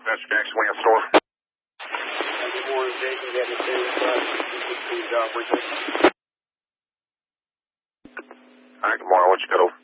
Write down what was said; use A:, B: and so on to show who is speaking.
A: That's Jackson Wayne store.
B: Good morning, Jason. Got the
A: All right, good morning. What you got over?